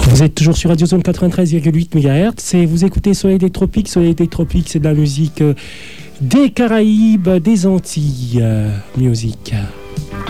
Vous êtes toujours sur Radio Zone 93,8 MHz et vous écoutez Soleil des Tropiques. Soleil des Tropiques, c'est de la musique des Caraïbes, des Antilles. Musique.